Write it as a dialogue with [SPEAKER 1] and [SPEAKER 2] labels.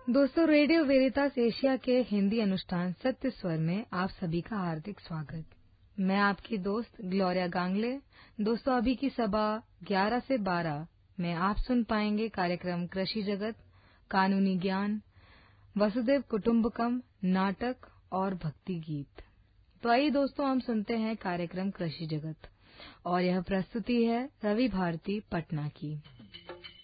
[SPEAKER 1] दोस्तों, radio वेरितास Asia के हिंदी अनुष्ठान सत्य स्वर में आप सभी का हार्दिक स्वागत। मैं आपकी दोस्त ग्लोरिया गांगले। दोस्तों, अभी की सुबह 11 से 12 में आप सुन पाएंगे कार्यक्रम कृषि जगत, कानूनी ज्ञान, वसुदेव कुटुंबकम, नाटक और भक्ति गीत। तो आइए दोस्तों, हम सुनते हैं कार्यक्रम कृषि जगत और यह प्रस्तुति है रवि भारती पटना की।